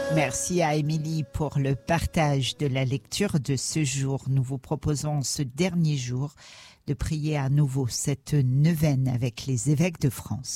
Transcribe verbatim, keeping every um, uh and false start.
Merci à Émilie pour le partage de la lecture de ce jour. Nous vous proposons ce dernier jour de prier à nouveau cette neuvaine avec les évêques de France.